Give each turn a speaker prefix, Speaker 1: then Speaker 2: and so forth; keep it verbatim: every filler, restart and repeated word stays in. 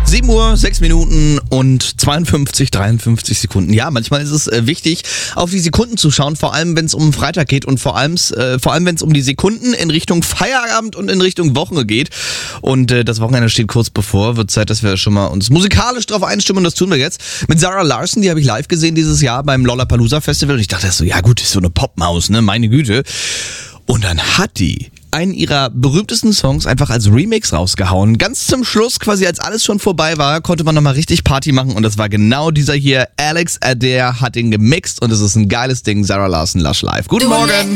Speaker 1: sieben Uhr, sechs Minuten und zweiundfünfzig, dreiundfünfzig Sekunden. Ja, manchmal ist es äh, wichtig, auf die Sekunden zu schauen, vor allem wenn es um Freitag geht und vor allem, äh, vor allem wenn es um die Sekunden in Richtung Feierabend und in Richtung Woche geht. Und äh, das Wochenende steht kurz bevor. Wird Zeit, dass wir schon mal uns musikalisch drauf einstimmen und das tun wir jetzt. Mit Zara Larsson, die habe ich live gesehen dieses Jahr beim Lollapalooza Festival und ich dachte so, ja gut, ist so eine Popmaus, ne, meine Güte. Und dann hat die einen ihrer berühmtesten Songs einfach als Remix rausgehauen. Ganz zum Schluss, quasi als alles schon vorbei war, konnte man nochmal richtig Party machen und das war genau dieser hier. Alex Adair hat ihn gemixt und es ist ein geiles Ding. Zara Larsson, Lush Live. Guten Morgen!